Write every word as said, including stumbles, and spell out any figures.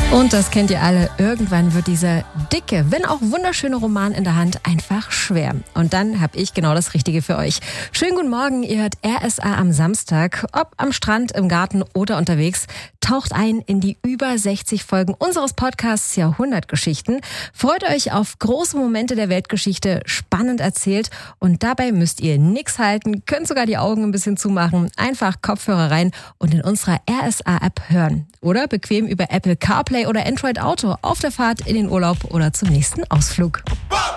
Und das kennt ihr alle, irgendwann wird dieser dicke, wenn auch wunderschöne Roman in der Hand einfach schwer. Und dann habe ich genau das Richtige für euch. Schönen guten Morgen, ihr hört R S A am Samstag, ob am Strand, im Garten oder unterwegs. Taucht ein in die über sechzig Folgen unseres Podcasts Jahrhundertgeschichten. Freut euch auf große Momente der Weltgeschichte, spannend erzählt. Und dabei müsst ihr nichts halten, könnt sogar die Augen ein bisschen zumachen, einfach Kopfhörer rein und in unserer R S A-App hören. Oder bequem über Apple CarPlay oder Android Auto auf der Fahrt in den Urlaub oder zum nächsten Ausflug.